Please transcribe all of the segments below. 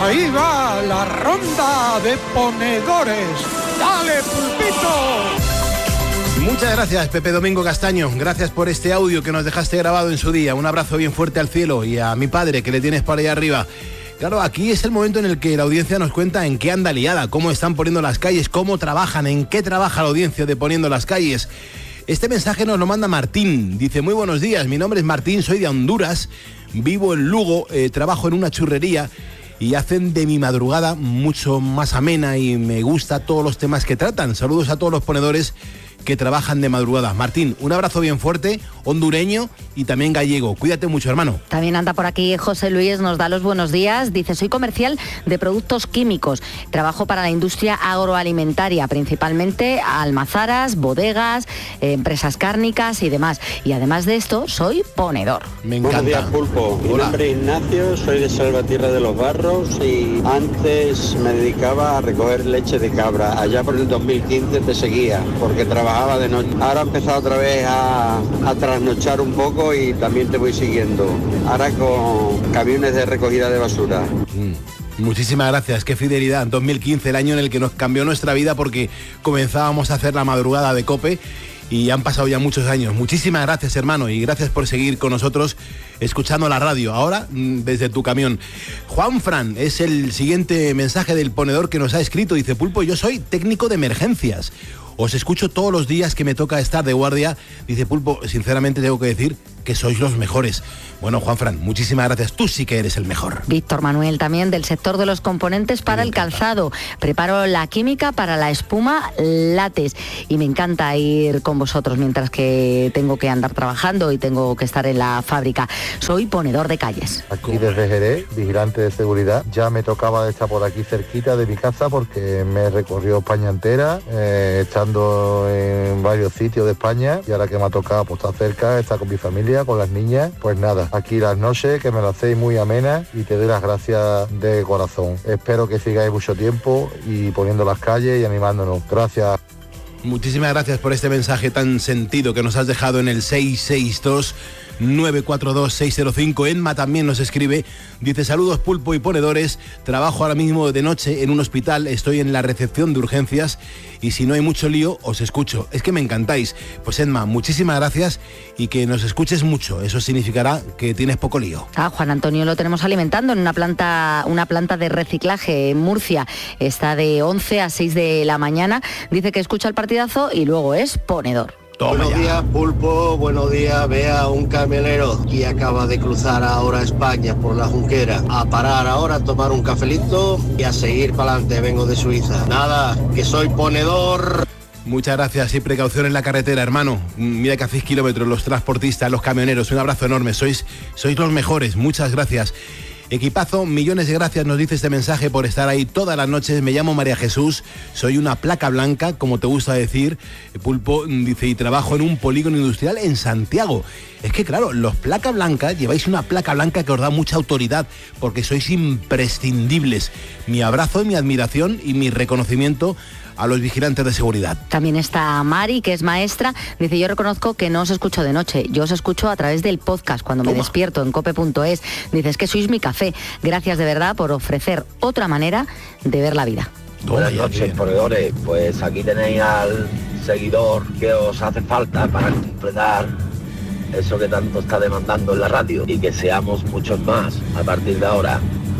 Ahí va la ronda de ponedores. ¡Dale, Pulpito! Muchas gracias, Pepe Domingo Castaño. Gracias por este audio que nos dejaste grabado en su día. Un abrazo bien fuerte al cielo y a mi padre, que le tienes por allá arriba. Claro, aquí es el momento en el que la audiencia nos cuenta en qué anda liada, cómo están poniendo las calles, cómo trabajan, en qué trabaja la audiencia de Poniendo las Calles. Este mensaje nos lo manda Martín. Dice: muy buenos días, mi nombre es Martín, soy de Honduras, vivo en Lugo, trabajo en una churrería y hacen de mi madrugada mucho más amena y me gusta todos los temas que tratan. Saludos a todos los ponedores que trabajan de madrugada. Martín, un abrazo bien fuerte, hondureño y también gallego. Cuídate mucho, hermano. También anda por aquí José Luis, nos da los buenos días. Dice: soy comercial de productos químicos. Trabajo para la industria agroalimentaria, principalmente almazaras, bodegas, empresas cárnicas y demás. Y además de esto, soy ponedor. Me encanta. Buenos días, Pulpo. Mi nombre es Ignacio, soy de Salvatierra de los Barros y antes me dedicaba a recoger leche de cabra. Allá por el 2015 te seguía, porque trabajaba de noche. Ahora he empezado otra vez a trasnochar un poco y también te voy siguiendo. Ahora con camiones de recogida de basura. Muchísimas gracias, qué fidelidad. 2015, el año en el que nos cambió nuestra vida porque comenzábamos a hacer la madrugada de COPE y han pasado ya muchos años. Muchísimas gracias, hermano, y gracias por seguir con nosotros escuchando la radio, ahora desde tu camión. Juan Fran es el siguiente mensaje del ponedor que nos ha escrito. Dice: Pulpo, yo soy técnico de emergencias. Os escucho todos los días que me toca estar de guardia. Dice: Pulpo, sinceramente tengo que decir que sois los mejores. Bueno, Juanfran, muchísimas gracias. Tú sí que eres el mejor. Víctor Manuel, también del sector de los componentes para el calzado. Preparo la química para la espuma látex y me encanta ir con vosotros mientras que tengo que andar trabajando y tengo que estar en la fábrica. Soy ponedor de calles. Aquí desde Jerez, vigilante de seguridad. Ya me tocaba estar por aquí cerquita de mi casa porque me recorrió España entera, estando en varios sitios de España, y ahora que me ha tocado pues, estar cerca, estar con mi familia, con las niñas, pues nada, aquí las noches que me las hacéis muy amenas y te doy las gracias de corazón. Espero que sigáis mucho tiempo y poniendo las calles y animándonos. Gracias. Muchísimas gracias por este mensaje tan sentido que nos has dejado en el 662-942-605. Enma también nos escribe, dice: saludos, Pulpo y ponedores, trabajo ahora mismo de noche en un hospital, estoy en la recepción de urgencias y si no hay mucho lío os escucho. Es que me encantáis. Pues Enma, muchísimas gracias y que nos escuches mucho, eso significará que tienes poco lío. Juan Antonio lo tenemos alimentando en una planta de reciclaje en Murcia, está de 11 a 6 de la mañana, dice que escucha el partidazo y luego es ponedor. Buenos días, Pulpo, buenos días. Vea un camionero que acaba de cruzar ahora España por la Junquera, a parar ahora, a tomar un cafelito y a seguir para adelante. Vengo de Suiza. Nada, que soy ponedor. Muchas gracias y precaución en la carretera, hermano. Mira que hacéis kilómetros los transportistas, los camioneros. Un abrazo enorme, sois los mejores. Muchas gracias. Equipazo, millones de gracias, nos dice este mensaje, por estar ahí todas las noches. Me llamo María Jesús, soy una placa blanca, como te gusta decir, Pulpo, dice, y trabajo en un polígono industrial en Santiago. Es que claro, los placa blancas, lleváis una placa blanca que os da mucha autoridad, porque sois imprescindibles. Mi abrazo y mi admiración y mi reconocimiento a los vigilantes de seguridad. También está Mari, que es maestra, dice: yo reconozco que no os escucho de noche, yo os escucho a través del podcast cuando me despierto en cope.es. Dice: es que sois mi café. Gracias de verdad por ofrecer otra manera de ver la vida. Buenas noches, ponedores. Pues aquí tenéis al seguidor que os hace falta para completar eso que tanto está demandando en la radio y que seamos muchos más a partir de ahora.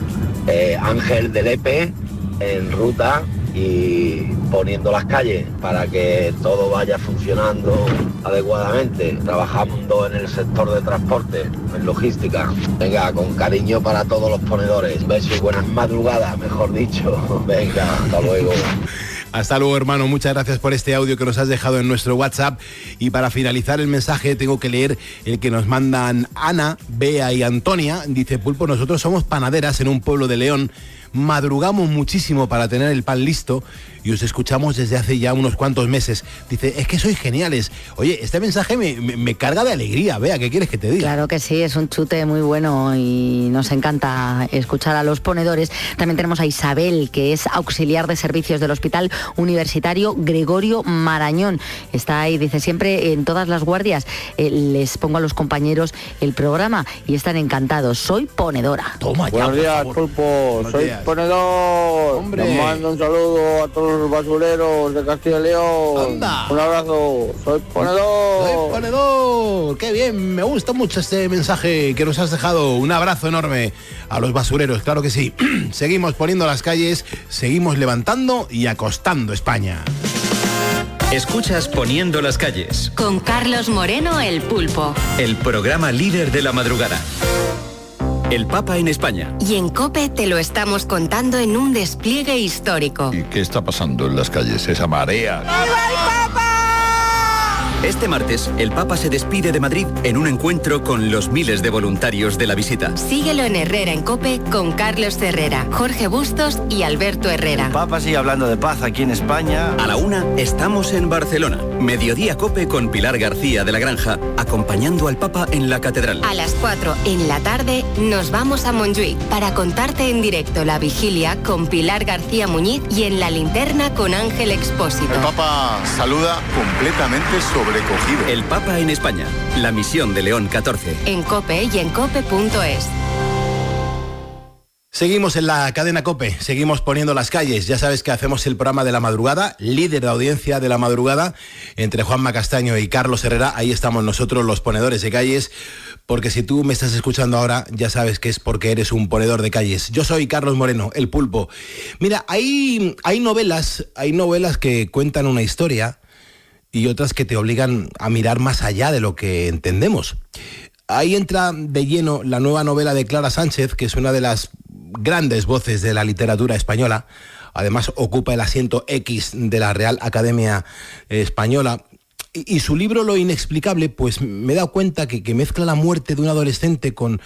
Ángel de Lepe en ruta y poniendo las calles para que todo vaya funcionando adecuadamente. Trabajando en el sector de transporte, en logística. Venga, con cariño para todos los ponedores. Besos y buenas madrugadas, mejor dicho. Venga, hasta luego. Hasta luego, hermano. Muchas gracias por este audio que nos has dejado en nuestro WhatsApp. Y para finalizar el mensaje tengo que leer el que nos mandan Ana, Bea y Antonia. Dice: Pulpo, nosotros somos panaderas en un pueblo de León. Madrugamos muchísimo para tener el pan listo y os escuchamos desde hace ya unos cuantos meses. Dice: es que sois geniales. Oye, este mensaje me carga de alegría. Vea, ¿qué quieres que te diga? Claro que sí, es un chute muy bueno y nos encanta escuchar a los ponedores. También tenemos a Isabel, que es auxiliar de servicios del Hospital Universitario Gregorio Marañón. Está ahí, dice: siempre en todas las guardias les pongo a los compañeros el programa y están encantados. Soy ponedora. Toma ya. Buenos días, Pulpo. Soy ponedor. Hombre. Les mando un saludo a todos los basureros de Castilla y León. Anda. Un abrazo, soy ponedor. ¡Soy ponedor! ¡Qué bien! Me gusta mucho este mensaje que nos has dejado. Un abrazo enorme a los basureros, claro que sí. Seguimos poniendo las calles, seguimos levantando y acostando España. Escuchas Poniendo las calles. Con Carlos Moreno, el Pulpo. El programa líder de la madrugada. El Papa en España. Y en COPE te lo estamos contando en un despliegue histórico. ¿Y qué está pasando en las calles? Esa marea. ¡Viva el Papa! Este martes, el Papa se despide de Madrid en un encuentro con los miles de voluntarios de la visita. Síguelo en Herrera en COPE con Carlos Herrera, Jorge Bustos y Alberto Herrera. El Papa sigue hablando de paz aquí en España. A la 1 estamos en Barcelona. Mediodía COPE con Pilar García de la Granja, acompañando al Papa en la catedral. A las 4 en la tarde nos vamos a Montjuïc para contarte en directo la vigilia con Pilar García Muñiz y en la linterna con Ángel Expósito. El Papa saluda completamente sobrecogido. El Papa en España, la misión de León XIV. En COPE y en COPE.es. Seguimos en la cadena COPE, seguimos poniendo las calles. Ya sabes que hacemos el programa de la madrugada, líder de audiencia de la madrugada, entre Juanma Castaño y Carlos Herrera. Ahí estamos nosotros, los ponedores de calles, porque si tú me estás escuchando ahora, ya sabes que es porque eres un ponedor de calles. Yo soy Carlos Moreno, el Pulpo. Mira, hay novelas que cuentan una historia y otras que te obligan a mirar más allá de lo que entendemos. Ahí entra de lleno la nueva novela de Clara Sánchez, que es una de las grandes voces de la literatura española. Además ocupa el asiento X de la Real Academia Española. Y su libro Lo Inexplicable, pues me he dado cuenta que mezcla la muerte de un adolescente con